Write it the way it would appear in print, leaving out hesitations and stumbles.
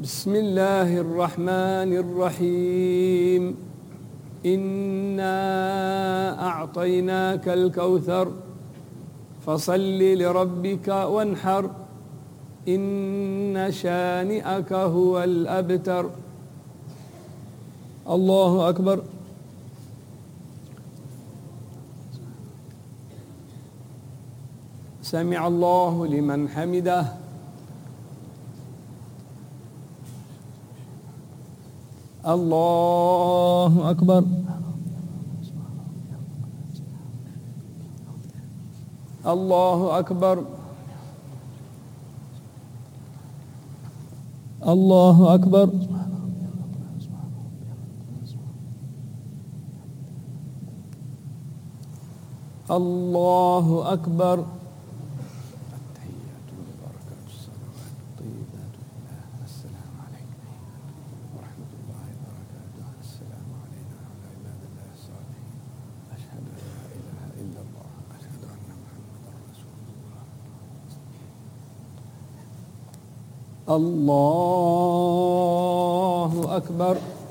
بسم الله الرحمن الرحيم. إنا أعطيناك الكوثر فصل لربك وانحر إن شانئك هو الأبتر. الله أكبر. سمع الله لمن حمده. الله أكبر. الله أكبر. الله أكبر. الله أكبر. الله أكبر.